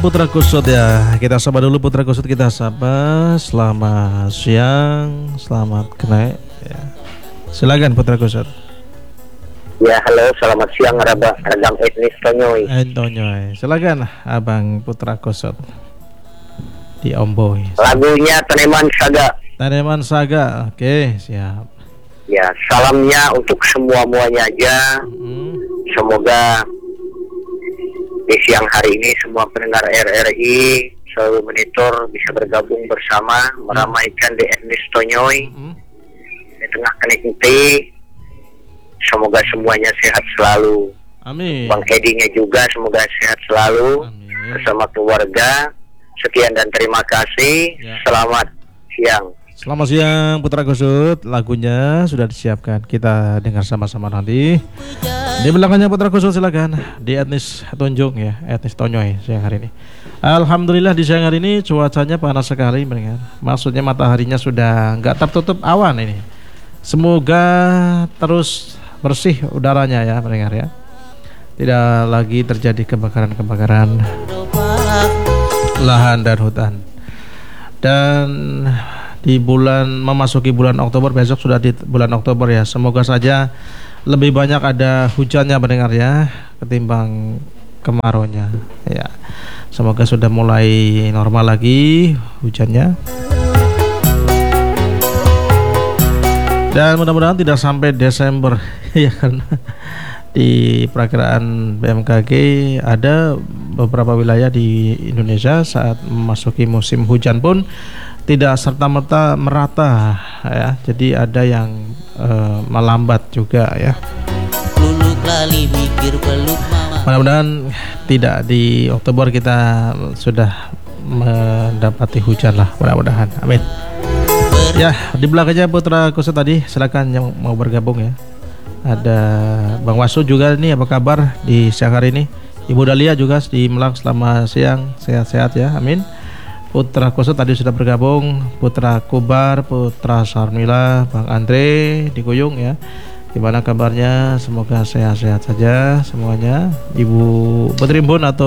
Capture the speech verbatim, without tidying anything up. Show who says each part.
Speaker 1: Putra Kusut ya, kita sapa dulu Putra Kusut, kita sapa. Selamat siang, selamat kena ya. Silakan Putra Kusut.
Speaker 2: Ya, halo, selamat siang Raba, Ragam Etnis Tonyoy.
Speaker 1: Tonyoy, silakan Abang Putra Kusut di Omboy.
Speaker 2: Lagunya Taneman Saga.
Speaker 1: Taneman Saga, oke siap.
Speaker 2: Ya, salamnya untuk semua muanya aja. Hmm. Semoga di siang hari ini semua pendengar R R I selalu monitor bisa bergabung bersama meramaikan di etnis Tonyoy hmm. di tengah kenikmati. Semoga semuanya sehat selalu.
Speaker 1: Amin.
Speaker 2: Bang Edinya juga semoga sehat selalu. Amin. Bersama keluarga. Sekian dan terima kasih. Ya. Selamat siang.
Speaker 1: Selamat siang Putra Kusut. Lagunya sudah disiapkan, kita dengar sama-sama nanti. Di belakangnya Putra Kusut silakan di etnis Tunjung ya, etnis Tonyoy siang hari ini. Alhamdulillah di siang hari ini cuacanya panas sekali mendengar. Maksudnya mataharinya sudah nggak tertutup awan ini. Semoga terus bersih udaranya ya mendengar ya. Tidak lagi terjadi kebakaran-kebakaran lahan dan hutan. Dan di bulan memasuki bulan Oktober, besok sudah di bulan Oktober ya. Semoga saja lebih banyak ada hujannya mendengar ya ketimbang kemaraunya ya. Semoga sudah mulai normal lagi hujannya. Dan mudah-mudahan tidak sampai Desember ya, karena di perakiraan B M K G ada beberapa wilayah di Indonesia saat memasuki musim hujan pun tidak serta-merta merata ya. Jadi ada yang uh, melambat juga ya. Mudah-mudahan tidak di Oktober kita sudah mendapati hujan lah, mudah-mudahan. Amin. Ya, di belakangnya Putra Kusut tadi, silakan yang mau bergabung ya. Ada Bang Wasu juga nih, apa kabar di siang hari ini? Ibu Dalia juga di Melang, selamat siang, sehat-sehat ya, amin. Putra Kusut tadi sudah bergabung, Putra Kubar, Putra Sarmila, Bang Andre di Kuyung ya. Gimana kabarnya? Semoga sehat-sehat saja semuanya. Ibu Betrimbun atau